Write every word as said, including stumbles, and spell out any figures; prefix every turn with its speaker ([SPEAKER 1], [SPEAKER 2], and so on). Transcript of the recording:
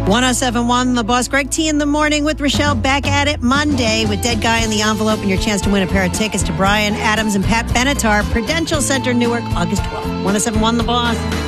[SPEAKER 1] seven point one, The Boss. Greg T in the morning with Rochelle, back at it Monday with Dead Guy in the Envelope and your chance to win a pair of tickets to Brian Adams and Pat Benatar, Prudential Center, Newark, August twelfth. one oh seven point one, The Boss.